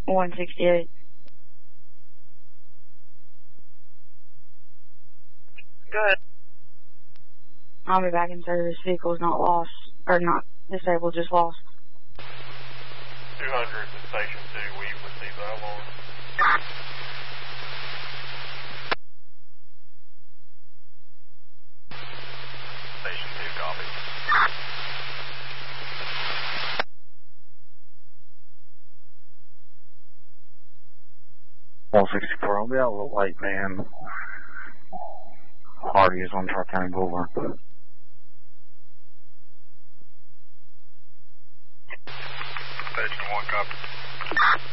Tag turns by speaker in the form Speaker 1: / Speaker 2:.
Speaker 1: 168.
Speaker 2: Good.
Speaker 1: I'll be back in service. Vehicle's not lost, or not disabled, just lost.
Speaker 3: 200 to Station 2, we've received that alarm. Station 2, copy.
Speaker 4: 164, I'll be out a little late, man. Hardy is on Tri-County Boulevard.
Speaker 3: Station 1, copy.